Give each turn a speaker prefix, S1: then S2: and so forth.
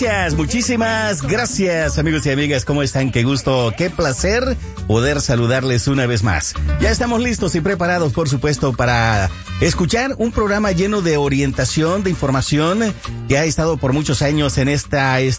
S1: Muchísimas gracias, amigos y amigas. ¿Cómo están? Qué gusto, qué placer poder saludarles una vez más. Ya estamos listos y preparados, por supuesto, para escuchar un programa lleno de orientación, de información, que ha estado por muchos años en esta